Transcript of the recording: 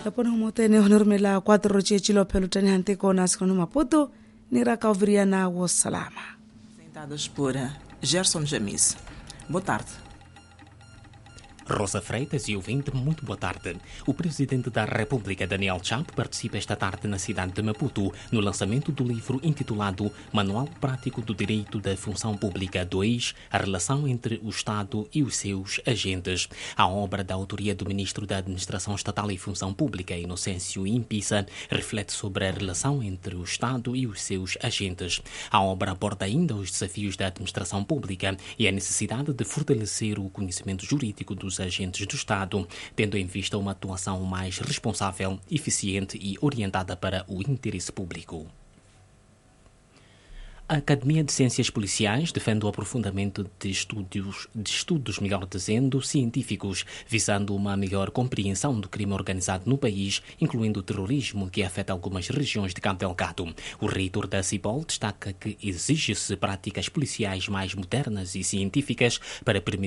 Tapona humotene honormela 4 roche chilo pelutani hante kona skono Maputo ni rakauvriana wa salama. Apresentadas por Gerson Jamis. Boa tarde. Rosa Freitas e ouvinte, muito boa tarde. O Presidente da República, Daniel Chapo, participa esta tarde na cidade de Maputo no lançamento do livro intitulado Manual Prático do Direito da Função Pública 2, a relação entre o Estado e os seus agentes. A obra da autoria do Ministro da Administração Estatal e Função Pública, Inocêncio Impisa, reflete sobre a relação entre o Estado e os seus agentes. A obra aborda ainda os desafios da administração pública e a necessidade de fortalecer o conhecimento jurídico dos agentes do Estado, tendo em vista uma atuação mais responsável, eficiente e orientada para o interesse público. A Academia de Ciências Policiais defende o aprofundamento de estudos, melhor dizendo, científicos, visando uma melhor compreensão do crime organizado no país, incluindo o terrorismo que afeta algumas regiões de Cabo Delgado. O reitor da CIPOL destaca que exige-se práticas policiais mais modernas e científicas para permitir